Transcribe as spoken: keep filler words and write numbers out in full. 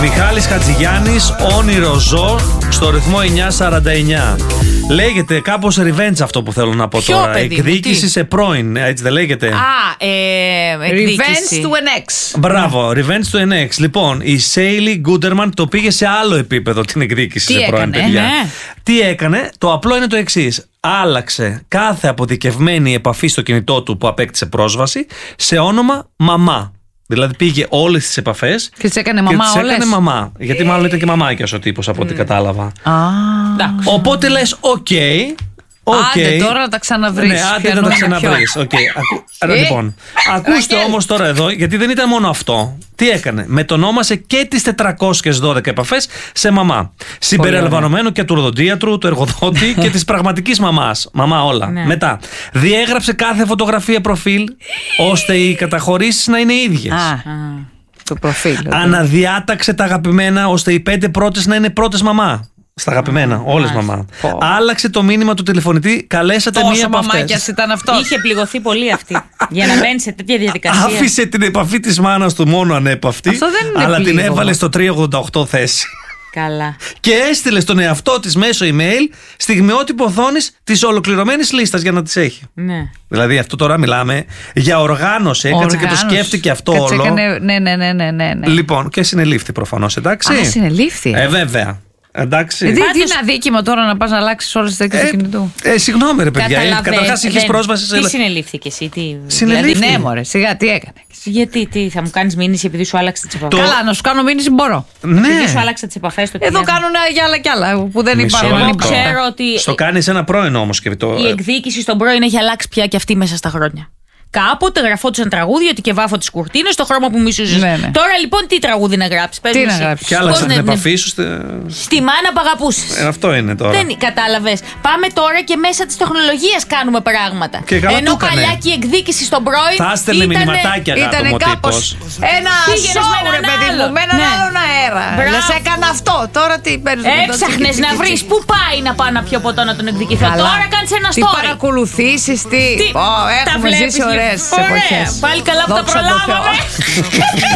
Μιχάλης Χατζηγιάννης, όνειρο ζω, στο ρυθμό εννιά σαράντα εννιά. Λέγεται κάπως revenge αυτό που θέλω να πω. Ποιο, τώρα. παιδί μου, εκδίκηση τι? σε πρώην, έτσι δεν λέγεται? Α, ε, εκδίκηση. Revenge to an ex. Μπράβο, revenge to an ex. Λοιπόν, η Σέιλι Γκούντερμαν το πήγε σε άλλο επίπεδο την εκδίκηση Τι σε πρώην, έκανε, παιδιά. ναι. Τι έκανε? Το απλό είναι το εξής. Άλλαξε κάθε αποδικευμένη επαφή στο κινητό του που απέκτησε πρόσβαση σε όνομα μαμά. Δηλαδή πήγε όλες τις επαφές Και τις έκανε και μαμά τις όλες. έκανε μαμά. Γιατί μάλλον ήταν και μαμάκιας ο τύπος από ό,τι κατάλαβα. Α, Εντάξει. Οπότε λες, οκ. Okay, άντε τώρα να τα ξαναβρεις. Ναι, άντε να τα ξαναβρεις. Okay. Ακού... Ε. Λοιπόν, ακούστε Ρακέλ. όμως τώρα εδώ, γιατί δεν ήταν μόνο αυτό. Τι έκανε? Μετονόμασε και τις τετρακόσιες δώδεκα επαφές σε μαμά. Συμπεριλαμβανομένου και του οδοντίατρου, του εργοδότη και της πραγματικής μαμάς. Μαμά όλα. Ναι. Μετά, διέγραψε κάθε φωτογραφία προφίλ, ώστε οι καταχωρήσεις να είναι ίδιες. Α, το προφίλ. Αναδιάταξε τα αγαπημένα, ώστε οι πέντε πρώτες να είναι πρώτες μαμά. Στα αγαπημένα, όλες μαμά. Πω. Άλλαξε το μήνυμα του τηλεφωνητή, καλέσατε μία Τόσο από αυτές. μαμάκιας ήταν αυτός. Είχε πληγωθεί πολύ αυτή. Για να μπαίνει σε τέτοια διαδικασία. Άφησε την επαφή της μάνας του μόνο ανέπαυτη, Αυτό δεν είναι αλλά την πλήγωμα. έβαλε στο τριακόσια ογδόντα οκτώ θέση. Καλά. Και έστειλε στον εαυτό της μέσω email στιγμιότυπο οθόνης της ολοκληρωμένης λίστας για να τις έχει. Ναι. Δηλαδή αυτό τώρα μιλάμε για οργάνωση. Έκατσε και το Οργάνωση. σκέφτηκε αυτό Κάτσε, όλο. έκανε- Ναι, ναι, ναι, ναι, ναι, ναι. Λοιπόν, και συνελήφθη προφανώς, εντάξει. Α, συνελήφθη. Ε, βέβαια. Εντάξει. Ε, τι, τι Πάντως- είναι αδίκημα τώρα να πας να αλλάξεις όλες τις θέσεις του κινητού. Ε, συγγνώμη ρε παιδιά, ε, Καταλαβαίνεις, καταρχάς είχες δεν- πρόσβαση σε... Τι συνελήφθηκε εσύ, τι. Συνελήφθη. δηλαδή, Ναι, μωρέ, σιγά, τι έκανε. γιατί, τι, θα μου κάνεις μήνυση επειδή σου άλλαξε τις επαφές. Το- Καλά, να σου κάνω μήνυση μπορώ. Επειδή Ναι. σου άλλαξε τις επαφές στο Εδώ τηλέφωνο. κάνουν για άλλα κι άλλα που δεν Μισό υπάρχουν. Εγώ λεπτό. ξέρω ότι Στο κάνεις ένα πρώην όμως και το... η εκδίκηση στον πρώην έχει αλλάξει πια και αυτή μέσα στα χρόνια. Κάποτε γραφόντουσαν τραγούδια ότι και βάφω τις κουρτίνες στο χρώμα που μισούσες. Ναι, ναι. Τώρα λοιπόν τι τραγούδι να γράψεις? Πες Τι μου να εσύ. γράψεις? Και άλλαξε Πώς την να- επαφή σου. στε- Στη μάνα που αγαπούσες. Ε, αυτό είναι τώρα. Δεν κατάλαβες. Πάμε τώρα και μέσα της τεχνολογίας κάνουμε πράγματα. Και καλά Ενώ το έκανε. παλιά και η εκδίκηση στον πρώην. Θα έστελνε ήτανε- μηνυματάκια γάτο Ήταν μου ο κάπως τύπος. ένα Πήγαινες σόου, με έναν ρε παιδί μου, άλλον. με έναν Ναι. άλλον αέρα. Μπράβο. Λες έκανα αυτό, τώρα τι παίρνεις με το Έψαχνες τσίκι, να τσίκι, βρεις τσίκι. πού πάει να πάω να πιω ποτό να τον εκδικηθώ. Καλά. Τώρα κάνεις ένα Τι story. παρακολουθήσεις, τι. Τι- Ω, τα έχουμε βλέπεις, ζήσει ωραίες ωραία. εποχές. Πάλι καλά που τα Δόξα τω Θεώ. προλάβαμε.